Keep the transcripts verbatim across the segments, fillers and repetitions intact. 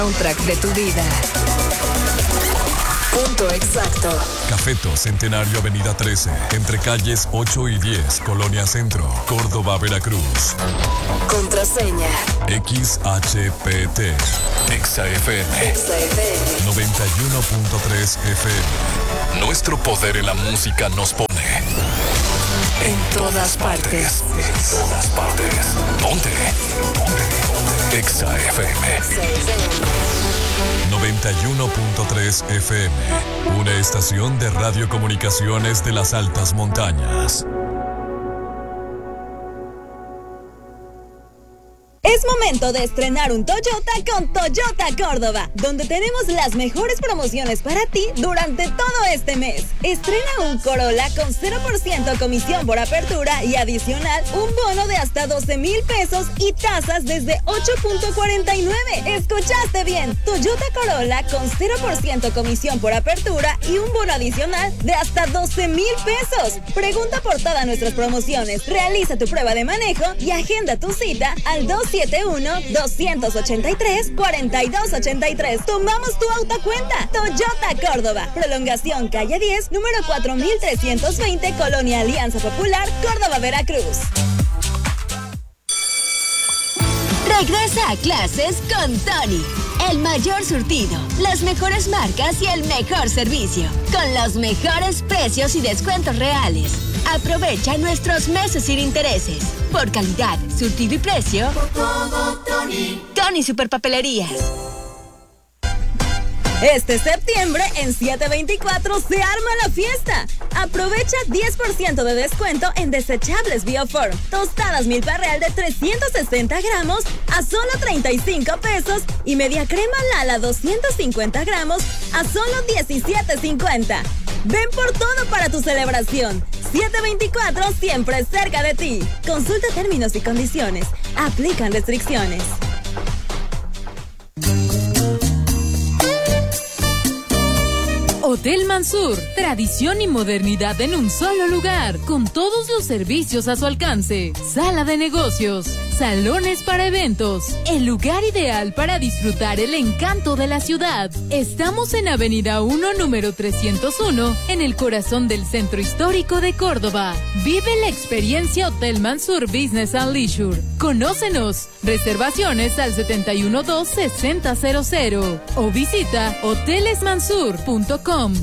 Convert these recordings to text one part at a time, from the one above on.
Soundtrack de tu vida. Punto exacto. Cafeto Centenario Avenida trece, entre calles ocho y diez, Colonia Centro, Córdoba, Veracruz. Contraseña X H P T. Exa F M. Exa F M. noventa y uno punto tres F M. Nuestro poder en la música nos pone en todas partes. En todas partes. Ponte. Ponte. Exa F M. Exa F M. noventa y uno punto tres F M. Una estación de radiocomunicaciones de las altas montañas. Es momento de estrenar un Toyota con Toyota Córdoba, donde tenemos las mejores promociones para ti durante todo este mes. Estrena un Corolla con cero por ciento comisión por apertura y adicional un bono de hasta doce mil pesos y tasas desde ocho punto cuarenta y nueve. ¿Escuchaste bien? Toyota Corolla con cero por ciento comisión por apertura y un bono adicional de hasta doce mil pesos. Pregunta por todas nuestras promociones, realiza tu prueba de manejo y agenda tu cita al dos siete uno, dos ocho tres, cuatro dos ocho tres. Tomamos tu auto a cuenta. Toyota Córdoba. Prolongación calle diez, número cuatro mil trescientos veinte, Colonia Alianza Popular, Córdoba, Veracruz. Regresa a clases con Tony. El mayor surtido, las mejores marcas y el mejor servicio. Con los mejores precios y descuentos reales. Aprovecha nuestros meses sin intereses. Por calidad, surtido y precio. Por todo, Tony. Tony Superpapelerías. Este septiembre en siete veinticuatro se arma la fiesta. Aprovecha diez por ciento de descuento en desechables Bioform. Tostadas Milpa Real de trescientos sesenta gramos a solo treinta y cinco pesos y media crema Lala doscientos cincuenta gramos a solo diecisiete cincuenta. Ven por todo para tu celebración. siete veinticuatro siempre cerca de ti. Consulta términos y condiciones. Aplican restricciones. Hotel Mansur, tradición y modernidad en un solo lugar, con todos los servicios a su alcance. Sala de negocios, salones para eventos, el lugar ideal para disfrutar el encanto de la ciudad. Estamos en Avenida uno, número trescientos uno, en el corazón del centro histórico de Córdoba. Vive la experiencia Hotel Mansur Business and Leisure. Conócenos. Reservaciones al setenta y uno dos, sesenta cero cero o visita hoteles mansur punto com.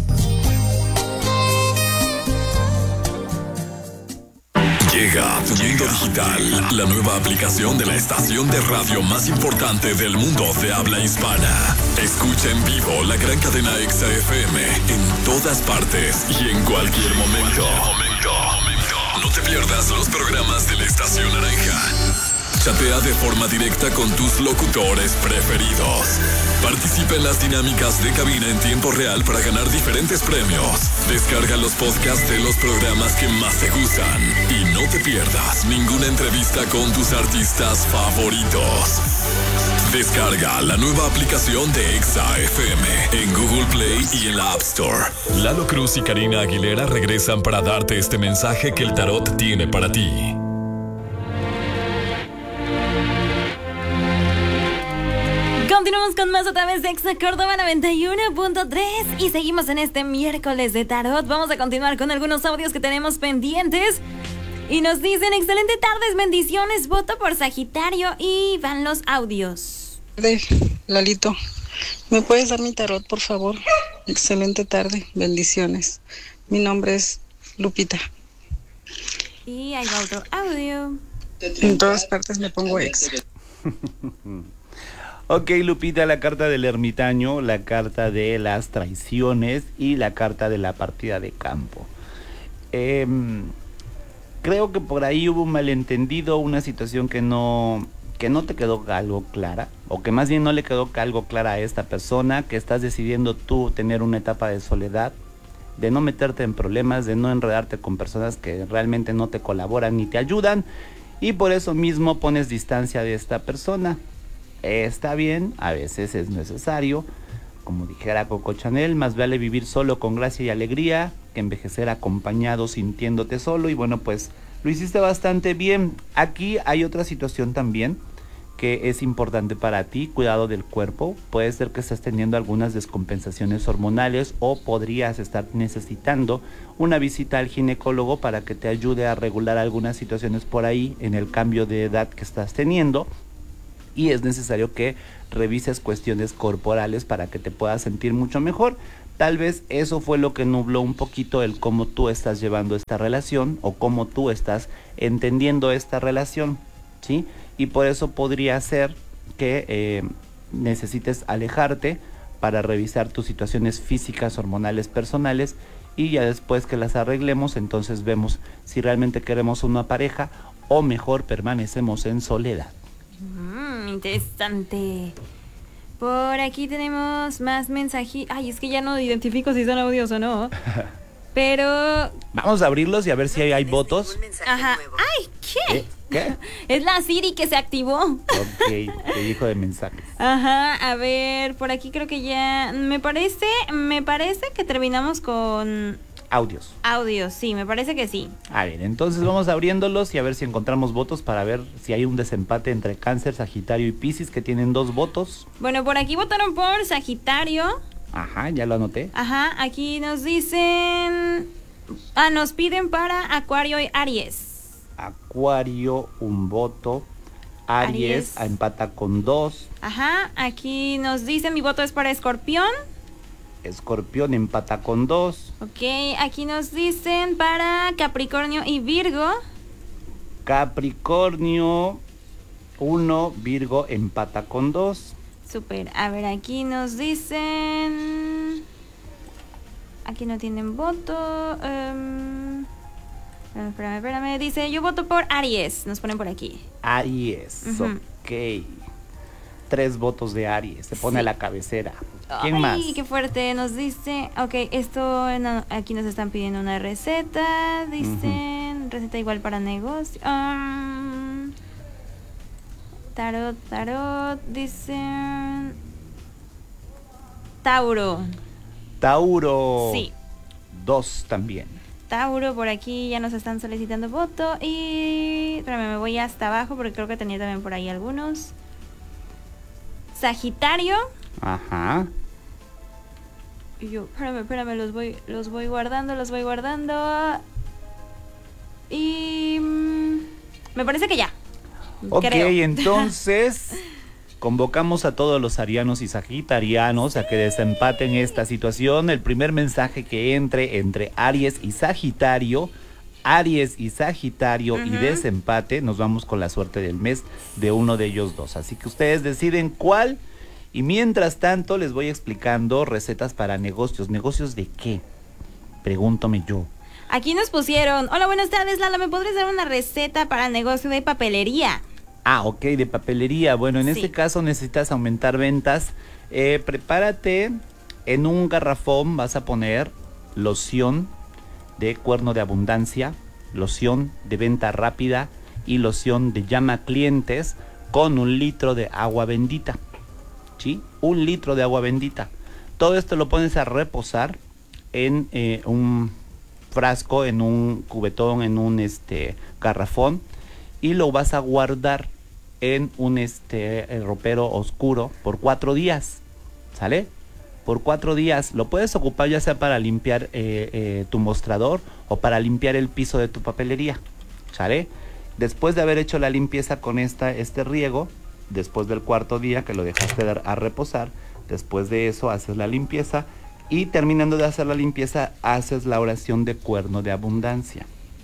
Llega Mundo Digital, la nueva aplicación de la estación de radio más importante del mundo de habla hispana. Escucha en vivo la gran cadena Exa F M en todas partes y en cualquier momento. No te pierdas los programas de la estación naranja. Chatea de forma directa con tus locutores preferidos. Participa en las dinámicas de cabina en tiempo real para ganar diferentes premios. Descarga los podcasts de los programas que más te gustan. Y no te pierdas ninguna entrevista con tus artistas favoritos. Descarga la nueva aplicación de Exa F M en Google Play y en la App Store. Lalo Cruz y Karina Aguilera regresan para darte este mensaje que el tarot tiene para ti. Continuamos con más a través de Exa Córdoba noventa y uno punto tres y seguimos en este miércoles de tarot. Vamos a continuar con algunos audios que tenemos pendientes y nos dicen: excelente tardes, bendiciones, voto por Sagitario. Y van los audios. De Lalito, ¿me puedes dar mi tarot, por favor? Excelente tarde, bendiciones. Mi nombre es Lupita. Y hay otro audio. En todas partes me pongo ex. Ok, Lupita, la carta del ermitaño, la carta de las traiciones y la carta de la partida de campo. Eh, creo que por ahí hubo un malentendido, una situación que no, que no te quedó algo clara, o que más bien no le quedó algo clara a esta persona, que estás decidiendo tú tener una etapa de soledad, de no meterte en problemas, de no enredarte con personas que realmente no te colaboran ni te ayudan, y por eso mismo pones distancia de esta persona. Está bien, a veces es necesario, como dijera Coco Chanel, más vale vivir solo con gracia y alegría que envejecer acompañado sintiéndote solo. Y bueno, pues lo hiciste bastante bien. Aquí hay otra situación también que es importante para ti, cuidado del cuerpo. Puede ser que estés teniendo algunas descompensaciones hormonales o podrías estar necesitando una visita al ginecólogo para que te ayude a regular algunas situaciones por ahí en el cambio de edad que estás teniendo. Y es necesario que revises cuestiones corporales para que te puedas sentir mucho mejor. Tal vez eso fue lo que nubló un poquito el cómo tú estás llevando esta relación o cómo tú estás entendiendo esta relación, ¿sí? Y por eso podría ser que eh, necesites alejarte para revisar tus situaciones físicas, hormonales, personales, y ya después que las arreglemos, entonces vemos si realmente queremos una pareja o mejor permanecemos en soledad. Mm, interesante. Por aquí tenemos más mensajes. Ay, es que ya no identifico si son audios o no. Pero... Vamos a abrirlos y a ver si hay, hay votos. Ajá. Ay, ¿qué? ¿Eh? ¿Qué? Es la Siri que se activó. Ok, te dijo de mensajes. Ajá, a ver, por aquí creo que ya... Me parece, me parece que terminamos con... Audios. Audios, sí, me parece que sí. A ver, entonces vamos abriéndolos y a ver si encontramos votos para ver si hay un desempate entre Cáncer, Sagitario y Piscis, que tienen dos votos. Bueno, por aquí votaron por Sagitario. Ajá, ya lo anoté. Ajá, aquí nos dicen... Ah, nos piden para Acuario y Aries. Acuario, un voto. Aries, Aries. empata con dos. Ajá, aquí nos dicen mi voto es para Escorpión. Escorpión empata con dos. Ok, aquí nos dicen para Capricornio y Virgo. Capricornio, uno. Virgo empata con dos. Súper, a ver, aquí nos dicen... Aquí no tienen voto. Um... Espérame, espérame. Dice, yo voto por Aries. Nos ponen por aquí. Aries, uh-huh. Ok. Tres votos de Aries. Se pone sí. a la cabecera. ¿Quién Ay, más? Qué fuerte. Nos dice, ok, esto no, aquí nos están pidiendo una receta. Dicen, uh-huh. receta igual para negocio. Um, tarot, tarot. Dicen, Tauro. Tauro. Sí. Dos también. Tauro, por aquí ya nos están solicitando voto. Y... espérame, me voy hasta abajo porque creo que tenía también por ahí algunos. Sagitario. Ajá. Y yo, espérame, espérame, los voy, los voy guardando, los voy guardando. Y... mmm, me parece que ya. Ok, creo. entonces... Convocamos a todos los arianos y sagitarianos a que desempaten esta situación. El primer mensaje que entre entre Aries y Sagitario, Aries y Sagitario uh-huh. y desempate, nos vamos con la suerte del mes de uno de ellos dos. Así que ustedes deciden cuál. Y mientras tanto les voy explicando recetas para negocios. ¿Negocios de qué? Pregúntame yo. Aquí nos pusieron, hola, buenas tardes, Lala, ¿me podrías dar una receta para negocio de papelería? Ah, ok, de papelería. Bueno, en sí. este caso necesitas aumentar ventas. Eh, prepárate, en un garrafón vas a poner loción de cuerno de abundancia, loción de venta rápida y loción de llama clientes con un litro de agua bendita. ¿Sí? Un litro de agua bendita. Todo esto lo pones a reposar en eh, un frasco, en un cubetón, en un este garrafón y lo vas a guardar en un este ropero oscuro por cuatro días, ¿sale? Por cuatro días. Lo puedes ocupar ya sea para limpiar eh, eh, tu mostrador o para limpiar el piso de tu papelería, ¿sale? Después de haber hecho la limpieza con esta, este riego, después del cuarto día que lo dejaste dar a reposar, después de eso haces la limpieza y terminando de hacer la limpieza haces la oración de cuerno de abundancia.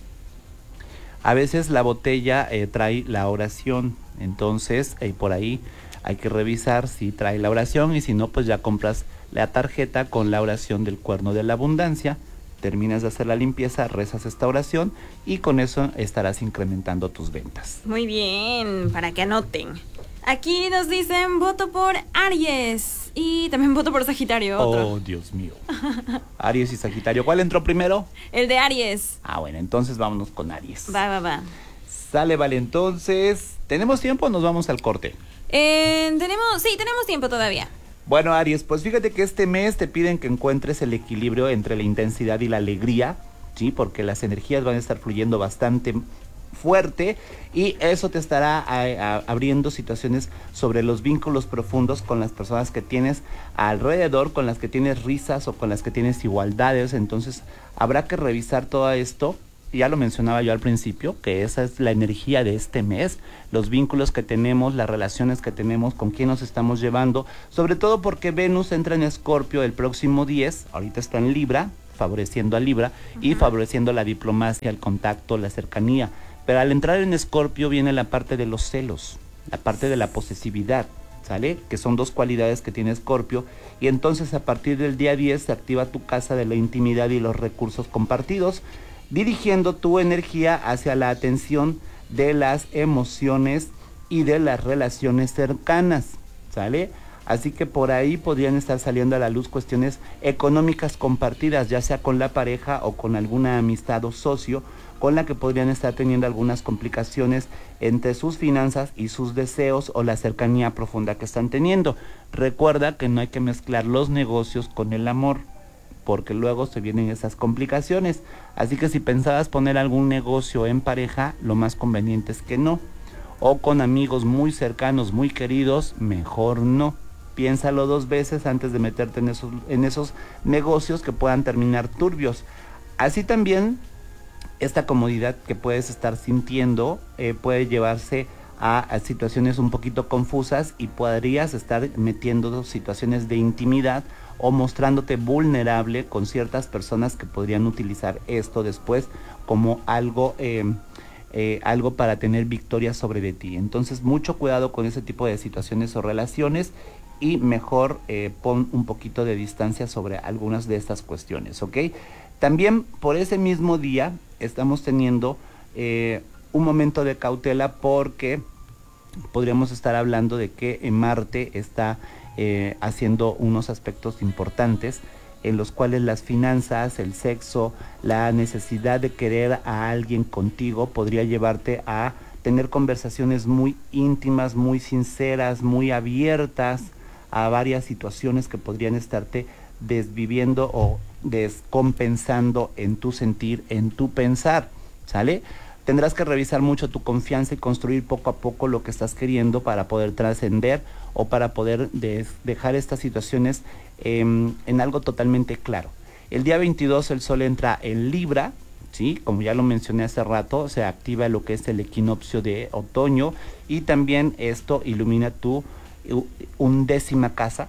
A veces la botella eh, trae la oración, entonces eh, por ahí hay que revisar si trae la oración y si no, pues ya compras la tarjeta con la oración del cuerno de la abundancia, terminas de hacer la limpieza, rezas esta oración y con eso estarás incrementando tus ventas. Muy bien, para que anoten. Aquí nos dicen voto por Aries y también voto por Sagitario. Otro. Oh, Dios mío. Aries y Sagitario. ¿Cuál entró primero? El de Aries. Ah, bueno, entonces vámonos con Aries. Va, va, va. Sale, vale, entonces, ¿tenemos tiempo o nos vamos al corte? Eh, tenemos, sí, tenemos tiempo todavía. Bueno, Aries, pues fíjate que este mes te piden que encuentres el equilibrio entre la intensidad y la alegría, ¿sí? Porque las energías van a estar fluyendo bastante fuerte, y eso te estará a, a, abriendo situaciones sobre los vínculos profundos con las personas que tienes alrededor, con las que tienes risas o con las que tienes igualdades. Entonces habrá que revisar todo esto. Ya lo mencionaba yo al principio, que esa es la energía de este mes, los vínculos que tenemos, las relaciones que tenemos, con quién nos estamos llevando, sobre todo porque Venus entra en Escorpio el próximo diez, ahorita está en Libra, favoreciendo a Libra, uh-huh. y favoreciendo la diplomacia, el contacto, la cercanía. Pero al entrar en Escorpio viene la parte de los celos, la parte de la posesividad, ¿sale? Que son dos cualidades que tiene Escorpio, y entonces a partir del día diez se activa tu casa de la intimidad y los recursos compartidos, dirigiendo tu energía hacia la atención de las emociones y de las relaciones cercanas, ¿sale? Así que por ahí podrían estar saliendo a la luz cuestiones económicas compartidas, ya sea con la pareja o con alguna amistad o socio, con la que podrían estar teniendo algunas complicaciones entre sus finanzas y sus deseos o la cercanía profunda que están teniendo. Recuerda que no hay que mezclar los negocios con el amor, porque luego se vienen esas complicaciones. Así que si pensabas poner algún negocio en pareja, lo más conveniente es que no. O con amigos muy cercanos, muy queridos, mejor no. Piénsalo dos veces antes de meterte en esos, en esos negocios que puedan terminar turbios. Así también, esta comodidad que puedes estar sintiendo eh, puede llevarse a, a situaciones un poquito confusas, y podrías estar metiendo situaciones de intimidad o mostrándote vulnerable con ciertas personas que podrían utilizar esto después como algo, eh, eh, algo para tener victoria sobre de ti. Entonces mucho cuidado con ese tipo de situaciones o relaciones, y mejor eh, pon un poquito de distancia sobre algunas de estas cuestiones, ¿ok? También por ese mismo día estamos teniendo eh, un momento de cautela, porque podríamos estar hablando de que en Marte está Eh, haciendo unos aspectos importantes en los cuales las finanzas, el sexo, la necesidad de querer a alguien contigo podría llevarte a tener conversaciones muy íntimas, muy sinceras, muy abiertas a varias situaciones que podrían estarte desviviendo o descompensando en tu sentir, en tu pensar, ¿sale? Tendrás que revisar mucho tu confianza y construir poco a poco lo que estás queriendo para poder trascender o para poder de, dejar estas situaciones eh, en algo totalmente claro. El día veintidós el Sol entra en Libra, ¿sí? Como ya lo mencioné hace rato, se activa lo que es el equinoccio de otoño, y también esto ilumina tu undécima casa,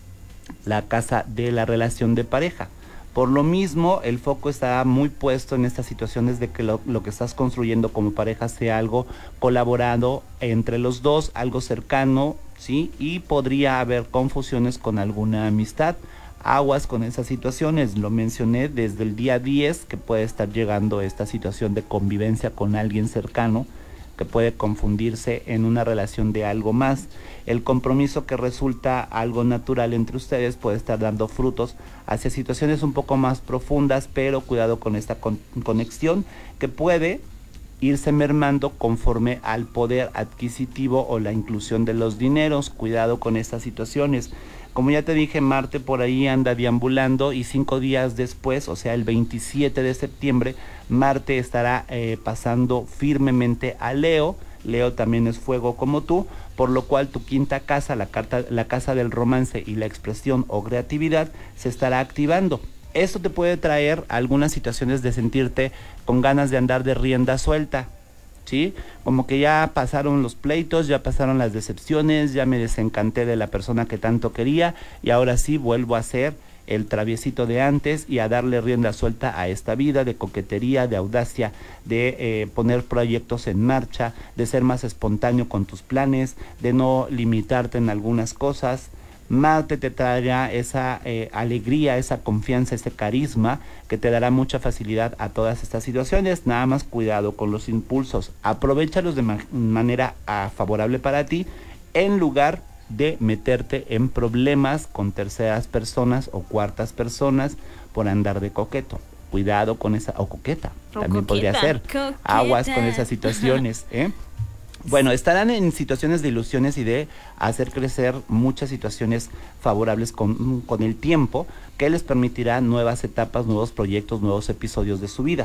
la casa de la relación de pareja. Por lo mismo, el foco está muy puesto en estas situaciones de que lo, lo que estás construyendo como pareja sea algo colaborado entre los dos, algo cercano, ¿sí? Y podría haber confusiones con alguna amistad. Aguas con esas situaciones, lo mencioné desde el día diez, que puede estar llegando esta situación de convivencia con alguien cercano, que puede confundirse en una relación de algo más. El compromiso que resulta algo natural entre ustedes puede estar dando frutos hacia situaciones un poco más profundas, pero cuidado con esta con- conexión que puede irse mermando conforme al poder adquisitivo o la inclusión de los dineros. Cuidado con estas situaciones. Como ya te dije, Marte por ahí anda deambulando, y cinco días después, o sea el veintisiete de septiembre, Marte estará eh, pasando firmemente a Leo. Leo también es fuego como tú, por lo cual tu quinta casa, la, carta, la casa del romance y la expresión o creatividad, se estará activando. Esto te puede traer algunas situaciones de sentirte con ganas de andar de rienda suelta, ¿sí? Como que ya pasaron los pleitos, ya pasaron las decepciones, ya me desencanté de la persona que tanto quería, y ahora sí vuelvo a ser el traviesito de antes y a darle rienda suelta a esta vida de coquetería, de audacia, de eh, poner proyectos en marcha, de ser más espontáneo con tus planes, de no limitarte en algunas cosas. Marte te traerá esa eh, alegría, esa confianza, ese carisma que te dará mucha facilidad a todas estas situaciones. Nada más cuidado con los impulsos, aprovéchalos de ma- manera ah, favorable para ti, en lugar de meterte en problemas con terceras personas o cuartas personas por andar de coqueto. Cuidado con esa, o coqueta, o también coqueta, podría ser. Coqueta. Aguas con esas situaciones, ¿eh? Bueno, estarán en situaciones de ilusiones y de hacer crecer muchas situaciones favorables con, con el tiempo, que les permitirá nuevas etapas, nuevos proyectos, nuevos episodios de su vida.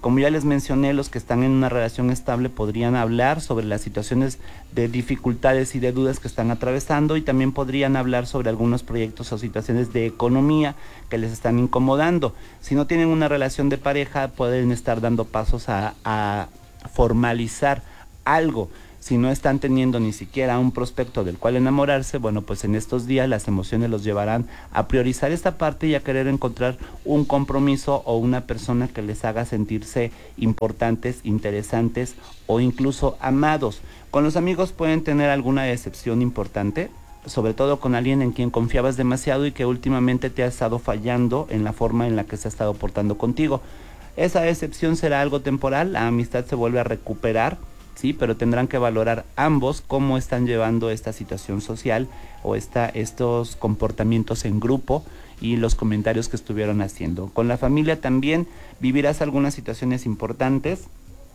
Como ya les mencioné, los que están en una relación estable podrían hablar sobre las situaciones de dificultades y de dudas que están atravesando, y también podrían hablar sobre algunos proyectos o situaciones de economía que les están incomodando. Si no tienen una relación de pareja, pueden estar dando pasos a, a formalizar algo. Si no están teniendo ni siquiera un prospecto del cual enamorarse, bueno, pues en estos días las emociones los llevarán a priorizar esta parte y a querer encontrar un compromiso o una persona que les haga sentirse importantes, interesantes o incluso amados. Con los amigos pueden tener alguna decepción importante, sobre todo con alguien en quien confiabas demasiado y que últimamente te ha estado fallando en la forma en la que se ha estado portando contigo. Esa decepción será algo temporal, la amistad se vuelve a recuperar, sí, pero tendrán que valorar ambos cómo están llevando esta situación social o esta, estos comportamientos en grupo y los comentarios que estuvieron haciendo. Con la familia también vivirás algunas situaciones importantes,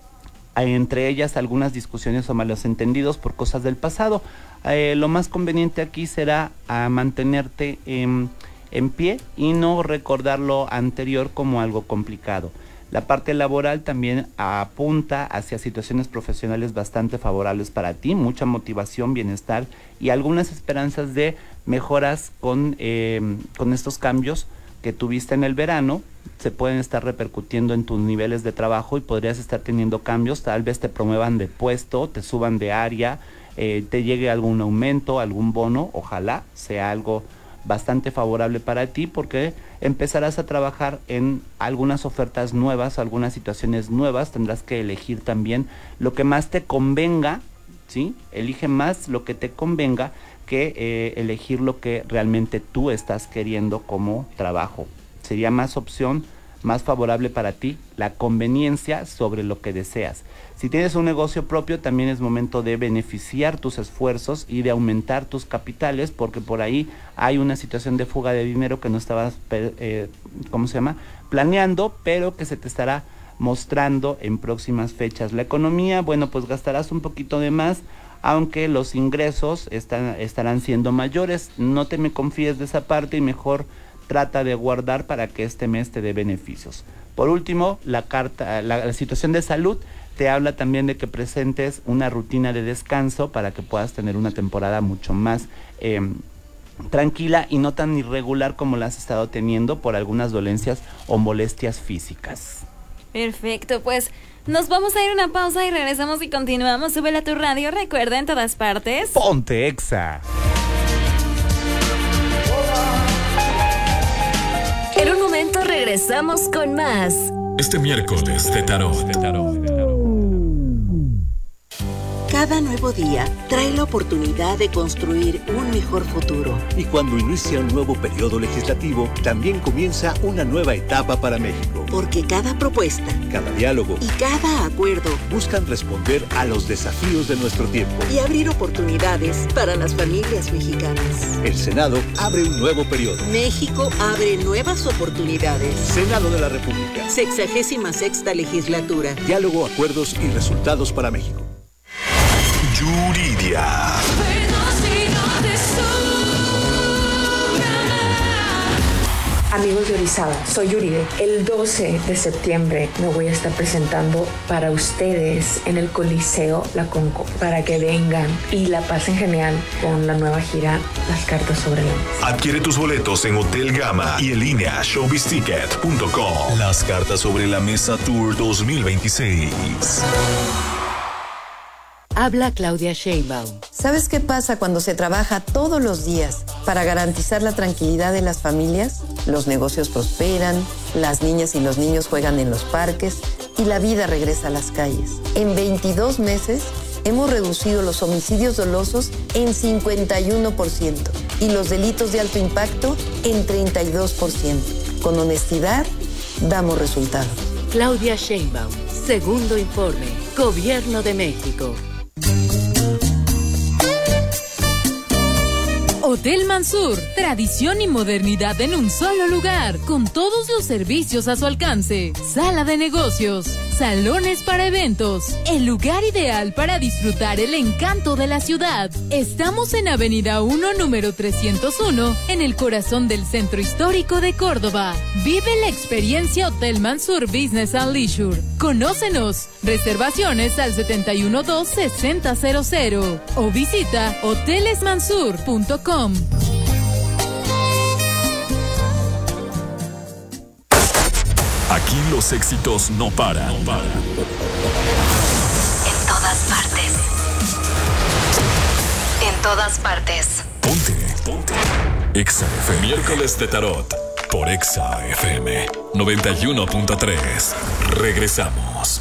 entre ellas algunas discusiones o malos entendidos por cosas del pasado. Eh, lo más conveniente aquí será a mantenerte en, en pie y no recordar lo anterior como algo complicado. La parte laboral también apunta hacia situaciones profesionales bastante favorables para ti, mucha motivación, bienestar y algunas esperanzas de mejoras con, eh, con estos cambios que tuviste en el verano. Se pueden estar repercutiendo en tus niveles de trabajo y podrías estar teniendo cambios, tal vez te promuevan de puesto, te suban de área, eh, te llegue algún aumento, algún bono, ojalá sea algo bastante favorable para ti, porque empezarás a trabajar en algunas ofertas nuevas, algunas situaciones nuevas. Tendrás que elegir también lo que más te convenga, ¿sí? Elige más lo que te convenga que eh, elegir lo que realmente tú estás queriendo como trabajo. Sería más opción, más favorable para ti, la conveniencia sobre lo que deseas. Si tienes un negocio propio, también es momento de beneficiar tus esfuerzos y de aumentar tus capitales, porque por ahí hay una situación de fuga de dinero que no estabas, eh, ¿cómo se llama?, planeando, pero que se te estará mostrando en próximas fechas. La economía, bueno, pues gastarás un poquito de más, aunque los ingresos están, estarán siendo mayores. No te me confíes de esa parte y mejor trata de guardar para que este mes te dé beneficios. Por último, la carta, la, la situación de salud te habla también de que presentes una rutina de descanso para que puedas tener una temporada mucho más eh, tranquila y no tan irregular como la has estado teniendo por algunas dolencias o molestias físicas. Perfecto, pues nos vamos a ir a una pausa y regresamos y continuamos. Súbela a tu radio, recuerda, en todas partes. Ponte Exa. En un momento regresamos con más. Este miércoles de tarot. De tarot. Cada nuevo día trae la oportunidad de construir un mejor futuro. Y cuando inicia un nuevo periodo legislativo, también comienza una nueva etapa para México. Porque cada propuesta, cada diálogo y cada acuerdo buscan responder a los desafíos de nuestro tiempo y abrir oportunidades para las familias mexicanas. El Senado abre un nuevo periodo. México abre nuevas oportunidades. Senado de la República. Sexagésima sexta legislatura. Diálogo, acuerdos y resultados para México. Yuridia. Amigos de Orizaba, soy Yuride. El doce de septiembre me voy a estar presentando para ustedes en el Coliseo La Conco, para que vengan y la pasen genial con la nueva gira Las Cartas sobre la Mesa. Adquiere tus boletos en Hotel Gama y en línea showbiz ticket punto com. Las Cartas sobre la Mesa Tour dos mil veintiséis. Habla Claudia Sheinbaum. ¿Sabes qué pasa cuando se trabaja todos los días para garantizar la tranquilidad de las familias? Los negocios prosperan, las niñas y los niños juegan en los parques y la vida regresa a las calles. En veintidós meses hemos reducido los homicidios dolosos en cincuenta y uno por ciento y los delitos de alto impacto en treinta y dos por ciento. Con honestidad, damos resultados. Claudia Sheinbaum, segundo informe, Gobierno de México. Hotel Mansur, tradición y modernidad en un solo lugar, con todos los servicios a su alcance. Sala de negocios, salones para eventos, el lugar ideal para disfrutar el encanto de la ciudad. Estamos en Avenida uno, número trescientos uno, en el corazón del Centro Histórico de Córdoba. Vive la experiencia Hotel Mansur Business and Leisure. Conócenos. Reservaciones al setenta y uno dos sesenta cero cero o visita hoteles mansur punto com. Aquí los éxitos no paran. No paran. En todas partes. En todas partes. Ponte, ponte. Exa F M. Miércoles de Tarot por Exa F M noventa y uno punto tres. Regresamos.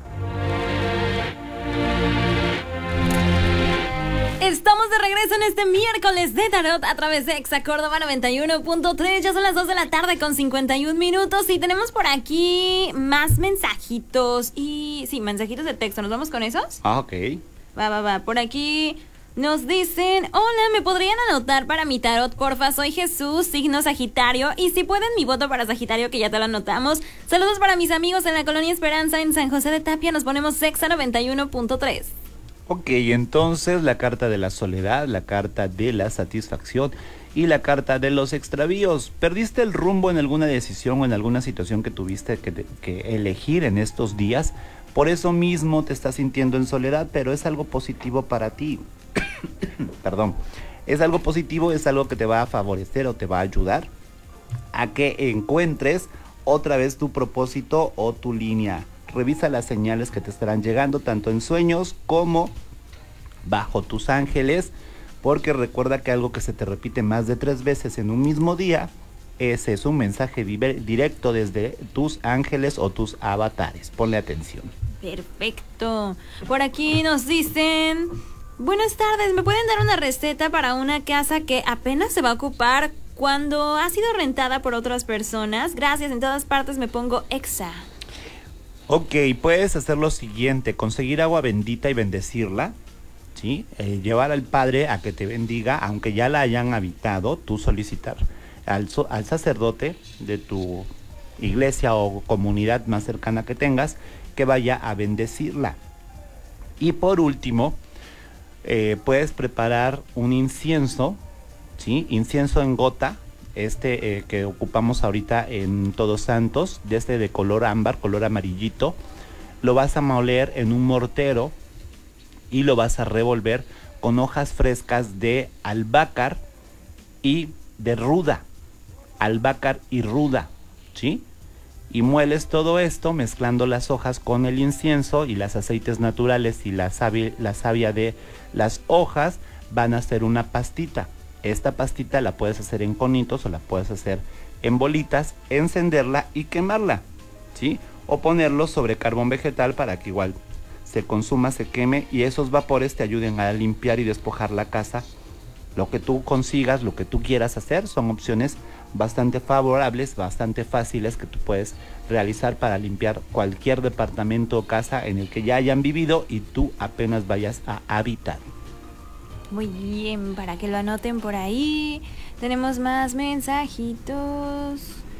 Estamos de regreso en este miércoles de Tarot a través de Exa Córdoba noventa y uno punto tres. Ya son las dos de la tarde con cincuenta y un minutos y tenemos por aquí más mensajitos y... Sí, mensajitos de texto. ¿Nos vamos con esos? Ah, ok. Va, va, va. Por aquí nos dicen: hola, ¿me podrían anotar para mi tarot, porfa? Soy Jesús, signo Sagitario. Y si pueden, mi voto para Sagitario, que ya te lo anotamos. Saludos para mis amigos en la Colonia Esperanza en San José de Tapia. Nos ponemos Exa noventa y uno punto tres. Ok, entonces la carta de la soledad, la carta de la satisfacción y la carta de los extravíos. ¿Perdiste el rumbo en alguna decisión o en alguna situación que tuviste que, te, que elegir en estos días? Por eso mismo te estás sintiendo en soledad, pero es algo positivo para ti. Perdón. Es algo positivo, es algo que te va a favorecer o te va a ayudar a que encuentres otra vez tu propósito o tu línea. Revisa las señales que te estarán llegando tanto en sueños como bajo tus ángeles, porque recuerda que algo que se te repite más de tres veces en un mismo día, ese es un mensaje directo desde tus ángeles o tus avatares. Ponle atención. Perfecto. Por aquí nos dicen: buenas tardes, ¿me pueden dar una receta para una casa que apenas se va a ocupar cuando ha sido rentada por otras personas? Gracias, en todas partes me pongo Exa. Ok, puedes hacer lo siguiente: conseguir agua bendita y bendecirla, ¿sí? Eh, llevar al Padre a que te bendiga, aunque ya la hayan habitado, tú solicitar al, al sacerdote de tu iglesia o comunidad más cercana que tengas, que vaya a bendecirla. Y por último, eh, puedes preparar un incienso, ¿sí? Incienso en gota, este eh, que ocupamos ahorita en Todos Santos, de este de color ámbar, color amarillito. Lo vas a moler en un mortero y lo vas a revolver con hojas frescas de albácar y de ruda, albácar y ruda, ¿sí? Y mueles todo esto mezclando las hojas con el incienso y los aceites naturales y la savia, la savia de las hojas. Van a hacer una pastita. Esta pastita la puedes hacer en conitos o la puedes hacer en bolitas, encenderla y quemarla, ¿sí? O ponerlo sobre carbón vegetal para que igual se consuma, se queme y esos vapores te ayuden a limpiar y despojar la casa. Lo que tú consigas, lo que tú quieras hacer, son opciones bastante favorables, bastante fáciles que tú puedes realizar para limpiar cualquier departamento o casa en el que ya hayan vivido y tú apenas vayas a habitar. Muy bien, para que lo anoten por ahí. Tenemos más mensajitos.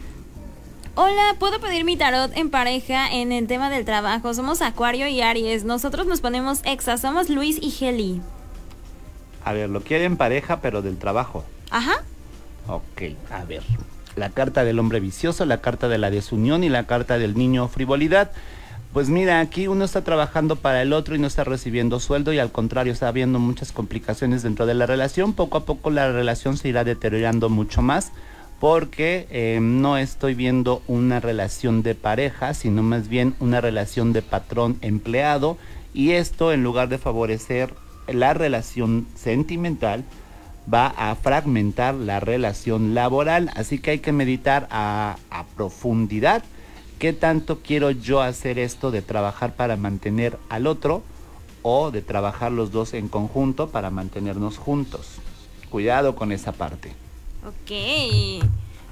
Hola, ¿puedo pedir mi tarot en pareja en el tema del trabajo? Somos Acuario y Aries. Nosotros nos ponemos Exa. Somos Luis y Heli. A ver, lo quieren pareja, pero del trabajo. Ajá. Ok, a ver. La carta del hombre vicioso, la carta de la desunión y la carta del niño frivolidad. Pues mira, aquí uno está trabajando para el otro y no está recibiendo sueldo y al contrario está habiendo muchas complicaciones dentro de la relación. Poco a poco la relación se irá deteriorando mucho más porque eh, no estoy viendo una relación de pareja, sino más bien una relación de patrón-empleado, y esto, en lugar de favorecer la relación sentimental, va a fragmentar la relación laboral. Así que hay que meditar a, a profundidad. ¿Qué tanto quiero yo hacer esto de trabajar para mantener al otro o de trabajar los dos en conjunto para mantenernos juntos? Cuidado con esa parte. Ok.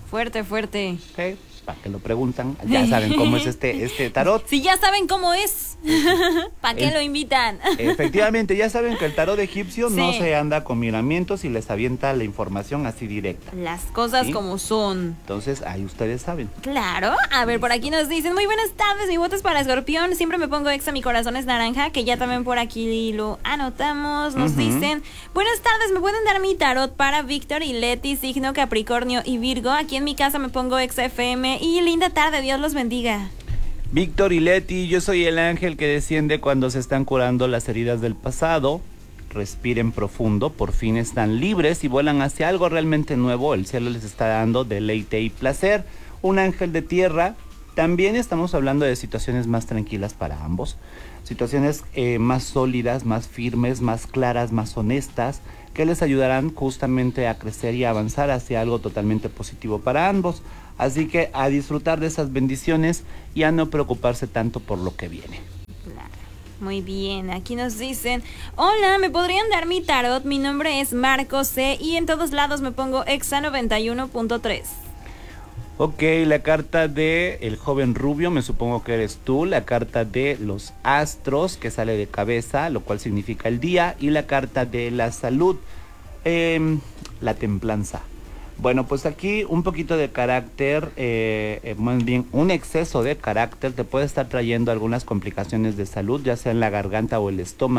Fuerte, fuerte. Okay. Para que lo preguntan, ya saben cómo es este, este tarot. Si ya saben cómo es, ¿para qué El, lo invitan? Efectivamente, ya saben que el tarot egipcio sí. no se anda con miramientos y les avienta la información así directa. Las cosas ¿sí? como son. Entonces, ahí ustedes saben. Claro. A ver, por aquí nos dicen, muy buenas tardes, mi voto es para Escorpión, siempre me pongo exa, mi corazón es naranja, que ya también por aquí lo anotamos. Nos uh-huh. dicen, buenas tardes, ¿me pueden dar mi tarot para Víctor y Leti, signo Capricornio y Virgo? Aquí en mi casa me pongo exa F M. Y linda tarde, Dios los bendiga. Víctor y Leti, yo soy el ángel que desciende cuando se están curando las heridas del pasado. Respiren profundo, por fin están libres y vuelan hacia algo realmente nuevo. El cielo les está dando deleite y placer. Un ángel de tierra. También estamos hablando de situaciones más tranquilas para ambos. Situaciones eh, más sólidas, más firmes, más claras, más honestas, que les ayudarán justamente a crecer y a avanzar hacia algo totalmente positivo para ambos. Así que a disfrutar de esas bendiciones y a no preocuparse tanto por lo que viene. Claro. Muy bien, aquí nos dicen, hola, ¿me podrían dar mi tarot? Mi nombre es Marco C y en todos lados me pongo exa noventa y uno punto tres. Ok, la carta de el joven rubio, me supongo que eres tú. La carta de los astros, que sale de cabeza, lo cual significa el día. Y la carta de la salud, eh, la templanza. Bueno, pues aquí un poquito de carácter, eh, eh, más bien un exceso de carácter te puede estar trayendo algunas complicaciones de salud, ya sea en la garganta o el estómago.